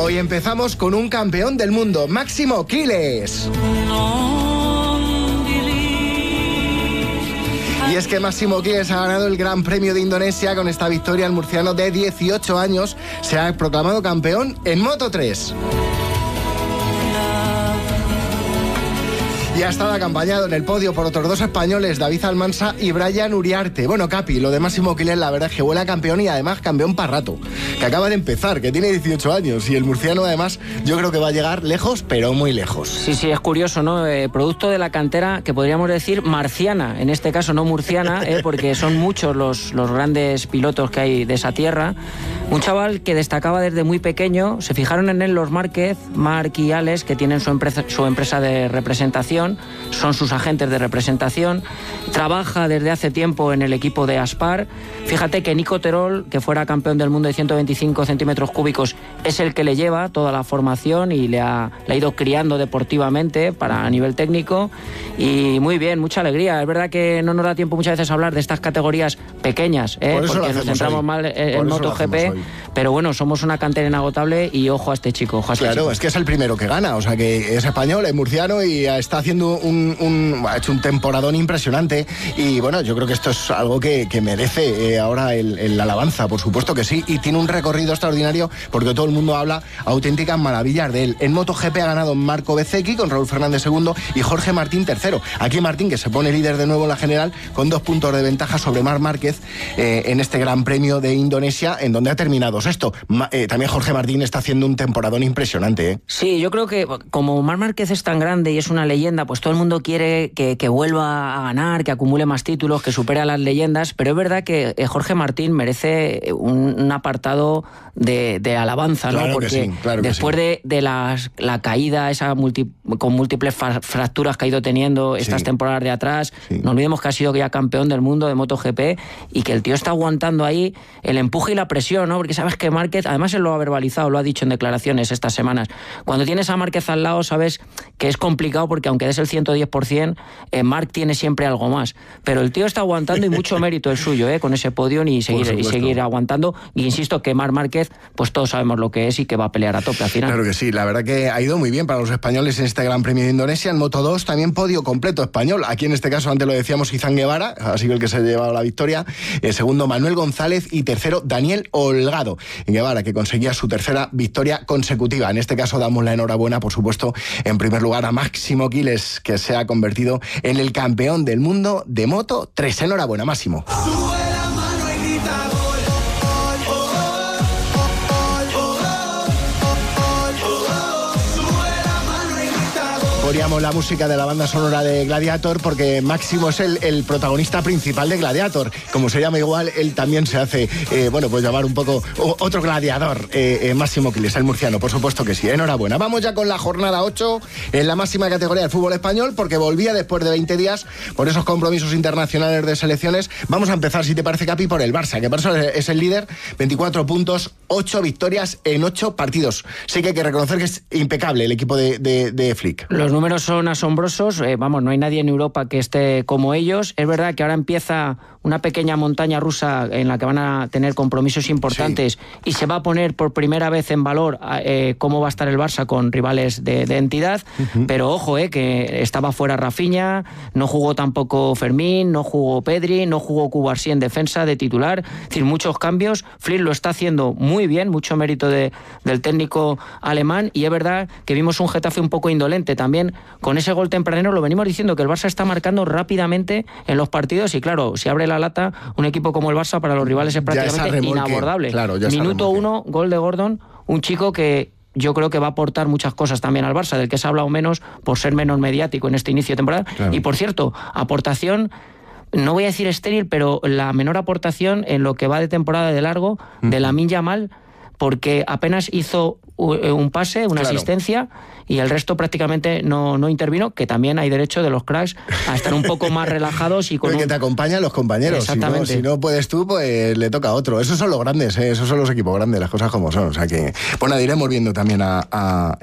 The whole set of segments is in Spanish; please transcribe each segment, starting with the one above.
Hoy empezamos con un campeón del mundo, Máximo Quiles. Y es que Máximo Quiles ha ganado el Gran Premio de Indonesia. Con esta victoria, el murciano de 18 años se ha proclamado campeón en Moto3. Y ha estado acompañado en el podio por otros dos españoles, David Almansa y Brian Uriarte. Bueno, Capi, lo de Máximo Quiles, la verdad es que huele a campeón y además campeón para rato. Que acaba de empezar, que tiene 18 años y el murciano además yo creo que va a llegar lejos, pero muy lejos. Sí, es curioso, ¿no? Producto de la cantera que podríamos decir marciana, en este caso no murciana, porque son muchos los grandes pilotos que hay de esa tierra. Un chaval que destacaba desde muy pequeño, se fijaron en él los Márquez, Marc y Alex, que tienen su empresa de representación. Son sus agentes de representación, trabaja desde hace tiempo en el equipo de Aspar. Fíjate que Nico Terol, que fuera campeón del mundo de 125 centímetros cúbicos, es el que le lleva toda la formación y le ha ido criando deportivamente a nivel técnico. Y muy bien, mucha alegría. Es verdad que no nos da tiempo muchas veces a hablar de estas categorías pequeñas, porque nos centramos mal en MotoGP, pero bueno, somos una cantera inagotable y ojo a este chico. Claro, es que es el primero que gana, o sea que es español, es murciano y está haciendo ha hecho un temporadón impresionante. Y bueno, yo creo que esto es algo que merece ahora la alabanza, por supuesto que sí, y tiene un recorrido extraordinario porque todo el mundo habla auténticas maravillas de él. En MotoGP ha ganado Marco Bezzecchi con Raúl Fernández segundo y Jorge Martín tercero. Aquí Martín, que se pone líder de nuevo en la general con 2 puntos de ventaja sobre Marc Márquez en este Gran Premio de Indonesia, en donde ha terminado sexto. También Jorge Martín está haciendo un temporadón impresionante. Sí, yo creo que como Marc Márquez es tan grande y es una leyenda, pues todo el mundo quiere que vuelva a ganar, que acumule más títulos, que supere a las leyendas, pero es verdad que Jorge Martín merece un apartado de alabanza, ¿no? Claro, porque que sí, claro después que sí. de la caída esa con múltiples fracturas que ha ido teniendo estas temporadas de atrás, no olvidemos que ha sido ya campeón del mundo de MotoGP y que el tío está aguantando ahí el empuje y la presión, ¿no? Porque sabes que Márquez, además él lo ha verbalizado, lo ha dicho en declaraciones estas semanas, cuando tienes a Márquez al lado sabes que es complicado porque aunque des el 110%, Marc tiene siempre algo más, pero el tío está aguantando y mucho mérito el suyo, con ese podio y seguir aguantando. Y insisto que Marc Márquez, pues todos sabemos lo que es y que va a pelear a tope al final. Claro que sí, la verdad que ha ido muy bien para los españoles en este Gran Premio de Indonesia. En Moto2 también podio completo español. Aquí en este caso, antes lo decíamos, Izan Guevara ha sido el que se ha llevado la victoria. Segundo, Manuel González y tercero, Daniel Holgado. Guevara, que conseguía su tercera victoria consecutiva. En este caso damos la enhorabuena, por supuesto, en primer lugar a Máximo Quiles, que se ha convertido en el campeón del mundo de Moto3. Enhorabuena, Máximo. Poníamos la música de la banda sonora de Gladiator porque Máximo es el protagonista principal de Gladiator. Como se llama igual, él también se hace, pues llamar un poco otro gladiador. Máximo Quiles, el murciano, por supuesto que sí. Enhorabuena. Vamos ya con la jornada 8 en la máxima categoría del fútbol español porque volvía después de 20 días por esos compromisos internacionales de selecciones. Vamos a empezar, si te parece, Capi, por el Barça, que Barça es el líder, 24 puntos, 8 victorias en 8 partidos. Sí que hay que reconocer que es impecable el equipo de Flick. Los números son asombrosos, no hay nadie en Europa que esté como ellos. Es verdad que ahora empieza una pequeña montaña rusa en la que van a tener compromisos importantes y se va a poner por primera vez en valor cómo va a estar el Barça con rivales de entidad, pero ojo, que estaba fuera Rafinha, no jugó tampoco Fermín, no jugó Pedri, no jugó Cubarsí en defensa de titular, es decir, muchos cambios. Flick lo está haciendo muy bien, mucho mérito del técnico alemán, y es verdad que vimos un Getafe un poco indolente también con ese gol tempranero. Lo venimos diciendo que el Barça está marcando rápidamente en los partidos y claro, si abre la lata un equipo como el Barça para los rivales es prácticamente inabordable. Claro, Minuto 1, gol de Gordon, un chico que yo creo que va a aportar muchas cosas también al Barça, del que se ha hablado menos por ser menos mediático en este inicio de temporada. Claro. Y por cierto, aportación, no voy a decir estéril, pero la menor aportación en lo que va de temporada de largo de Lamine Yamal, porque apenas hizo un pase, una asistencia, y el resto prácticamente no intervino, que también hay derecho de los cracks a estar un poco más relajados y con que te acompañan los compañeros. Exactamente. Si no puedes tú, pues le toca a otro. Esos son los grandes, esos son los equipos grandes, las cosas como son. O sea que, bueno, iremos viendo también a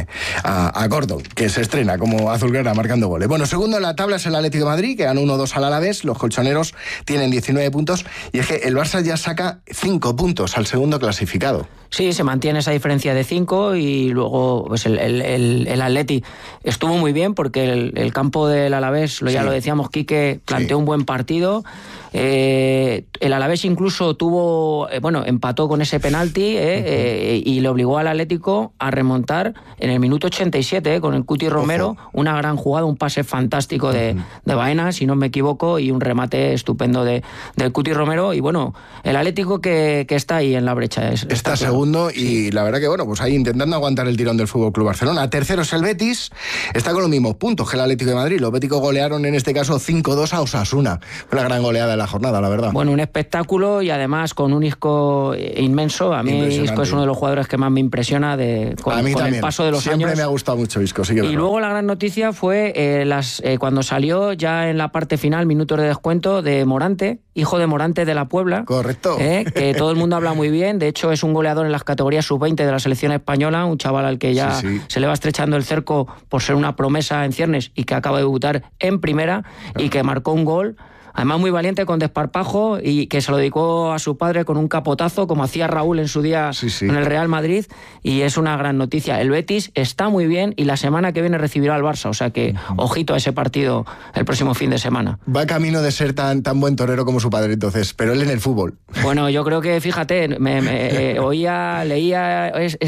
Gordon, que se estrena como azulgrana marcando goles. Bueno, segundo en la tabla es el Atlético de Madrid, que ganó 1-2 al Alavés. Los colchoneros tienen 19 puntos y es que el Barça ya saca 5 puntos al segundo clasificado. Sí, se mantiene esa diferencia de de 5 y luego pues el Atleti estuvo muy bien porque el campo del Alavés, ya lo decíamos, Quique planteó un buen partido. El Alavés incluso empató con ese penalti y le obligó al Atlético a remontar en el minuto 87 con el Cuti Romero. Una gran jugada, un pase fantástico de Baena, si no me equivoco, y un remate estupendo del Cuti Romero. Y bueno, el Atlético que está ahí en la brecha. Está segundo y la verdad que pues ahí intentando aguantar el tirón del Fútbol Club Barcelona. Tercero es el Betis, está con los mismos puntos que el Atlético de Madrid. Los béticos golearon en este caso 5-2 a Osasuna. Una gran goleada la jornada, la verdad. Bueno, un espectáculo y además con un Isco inmenso. A mí Isco es uno de los jugadores que más me impresiona con el paso de los años. Siempre me ha gustado mucho Isco, sí que y luego la gran noticia fue cuando salió ya en la parte final, minutos de descuento, de Morante, hijo de Morante de la Puebla. Correcto. Que todo el mundo habla muy bien. De hecho, es un goleador en las categorías sub-20 de la selección española, un chaval al que ya se le va estrechando el cerco por ser una promesa en ciernes y que acaba de debutar en primera y que marcó un gol. Además muy valiente, con desparpajo, y que se lo dedicó a su padre con un capotazo, como hacía Raúl en su día en el Real Madrid, y es una gran noticia. El Betis está muy bien y la semana que viene recibirá al Barça, o sea que ojito a ese partido el próximo fin de semana. Va camino de ser tan buen torero como su padre entonces, pero él en el fútbol. Bueno, yo creo que, fíjate, leía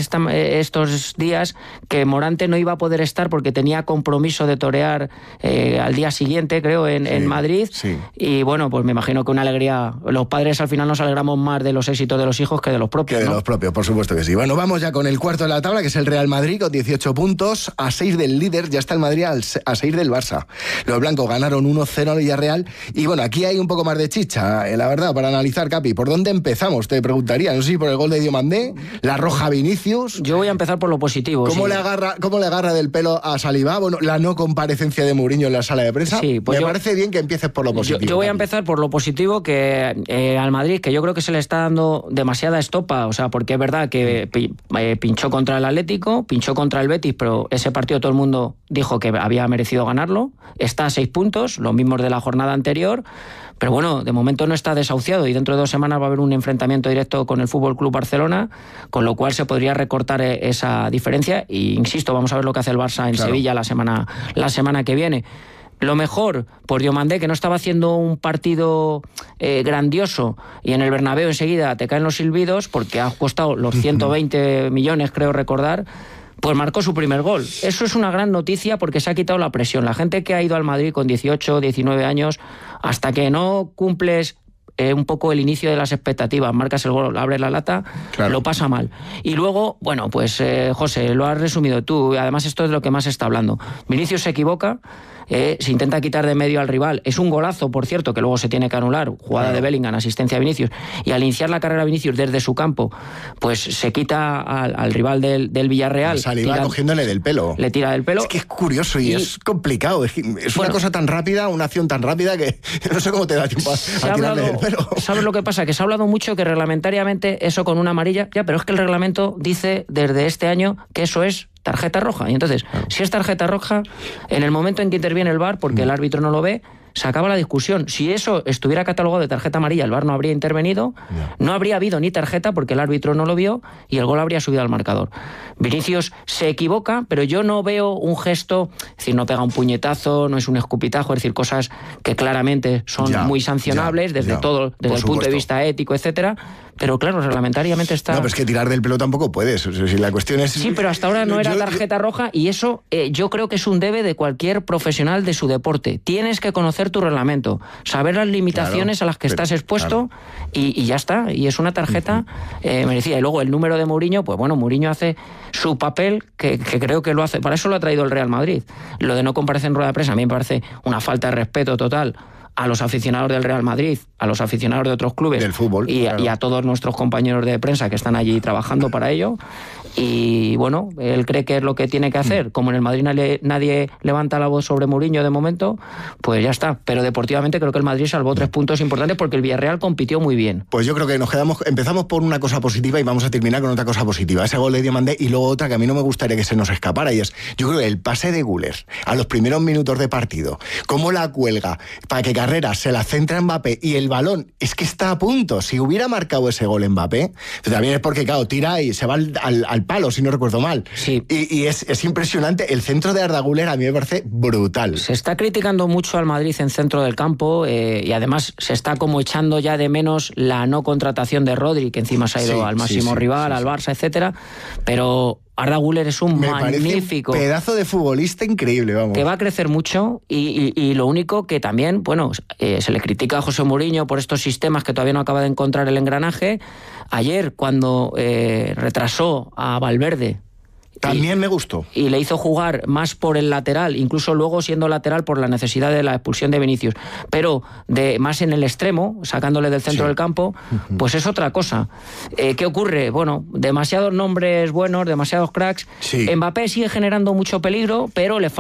estos días que Morante no iba a poder estar porque tenía compromiso de torear al día siguiente, creo, en Madrid. Sí. Y bueno, pues me imagino que una alegría. Los padres al final nos alegramos más de los éxitos de los hijos que de los propios. Que de los propios, por supuesto que sí. Bueno, vamos ya con el cuarto de la tabla, que es el Real Madrid, con 18 puntos, a 6 del líder. Ya está el Madrid a 6 del Barça. Los blancos ganaron 1-0 al Villarreal. Y bueno, aquí hay un poco más de chicha, la verdad, para analizar, Capi. ¿Por dónde empezamos? Te preguntaría. No sé si por el gol de Diomandé, la roja Vinicius. Yo voy a empezar por lo positivo. ¿Cómo le agarra del pelo a Saliba? Bueno, la no comparecencia de Mourinho en la sala de prensa. Sí, pues me parece bien que empieces por lo positivo. Yo voy a empezar por lo positivo, que al Madrid, que yo creo que se le está dando demasiada estopa, o sea, porque es verdad que pinchó contra el Atlético, pinchó contra el Betis, pero ese partido todo el mundo dijo que había merecido ganarlo. Está a 6 puntos, los mismos de la jornada anterior, pero bueno, de momento no está desahuciado y dentro de 2 semanas va a haber un enfrentamiento directo con el Fútbol Club Barcelona, con lo cual se podría recortar esa diferencia. Y insisto, vamos a ver lo que hace el Barça en Sevilla la semana que viene. Lo mejor por Diomandé, que no estaba haciendo un partido grandioso, y en el Bernabéu enseguida te caen los silbidos porque ha costado los 120 millones, creo recordar, pues marcó su primer gol. Eso es una gran noticia porque se ha quitado la presión. La gente que ha ido al Madrid con 18, 19 años, hasta que no cumples un poco el inicio de las expectativas, marcas el gol, abres la lata, lo pasa mal. Y luego, bueno, pues José, lo has resumido tú, además esto es de lo que más se está hablando. Vinicius se equivoca, se intenta quitar de medio al rival, es un golazo, por cierto, que luego se tiene que anular, jugada de Bellingham, asistencia a Vinicius, y al iniciar la carrera Vinicius desde su campo, pues se quita al rival del Villarreal. Saliba cogiéndole del pelo. Le tira del pelo. Es que es curioso y es complicado, es una cosa tan rápida, una acción tan rápida que no sé cómo te da tiempo a tirarle del pelo. ¿Sabes lo que pasa? Que se ha hablado mucho que reglamentariamente eso con una amarilla, pero es que el reglamento dice desde este año que eso es tarjeta roja. Y entonces, si es tarjeta roja, en el momento en que interviene el VAR, porque el árbitro no lo ve, se acaba la discusión. Si eso estuviera catalogado de tarjeta amarilla, el VAR no habría intervenido, no habría habido ni tarjeta porque el árbitro no lo vio y el gol habría subido al marcador. Vinicius se equivoca, pero yo no veo un gesto, es decir, no pega un puñetazo, no es un escupitajo, es decir, cosas que claramente son muy sancionables desde el punto de vista ético, etcétera. Pero claro, reglamentariamente está... No, pero es que tirar del pelo tampoco puedes. O sea, si la cuestión es... Sí, pero hasta ahora no era tarjeta roja y eso yo creo que es un debe de cualquier profesional de su deporte. Tienes que conocer tu reglamento, saber las limitaciones a las que estás expuesto y ya está. Y es una tarjeta merecida. Y luego el número de Mourinho, pues bueno, Mourinho hace su papel que creo que lo hace. Para eso lo ha traído el Real Madrid. Lo de no comparecer en rueda de prensa a mí me parece una falta de respeto total a los aficionados del Real Madrid, a los aficionados de otros clubes del fútbol, y a todos nuestros compañeros de prensa que están allí trabajando para ello. Y bueno, él cree que es lo que tiene que hacer. Como en el Madrid nadie levanta la voz sobre Mourinho de momento, pues ya está. Pero deportivamente creo que el Madrid salvó 3 puntos importantes porque el Villarreal compitió muy bien. Pues yo creo que empezamos por una cosa positiva y vamos a terminar con otra cosa positiva. Ese gol de Diomandé y luego otra que a mí no me gustaría que se nos escapara, y es, yo creo que el pase de Güler a los primeros minutos de partido, cómo la cuelga para que carrera, se la centra Mbappé y el balón es que está a punto. Si hubiera marcado ese gol Mbappé, también es porque, claro, tira y se va al palo, si no recuerdo mal. Sí. Y es impresionante. El centro de Arda Güler a mí me parece brutal. Se está criticando mucho al Madrid en centro del campo y además se está como echando ya de menos la no contratación de Rodri, que encima se ha ido al máximo rival, al Barça, etcétera. Pero Arda Güler es un magnífico pedazo de futbolista increíble, vamos. Que va a crecer mucho y lo único que también, bueno, se le critica a José Mourinho por estos sistemas que todavía no acaba de encontrar el engranaje. Ayer, cuando retrasó a Valverde, también me gustó. Y le hizo jugar más por el lateral, incluso luego siendo lateral por la necesidad de la expulsión de Vinicius, pero más en el extremo, sacándole del centro del campo, pues es otra cosa. ¿Qué ocurre? Bueno, demasiados nombres buenos, demasiados cracks. Mbappé sigue generando mucho peligro, pero le falta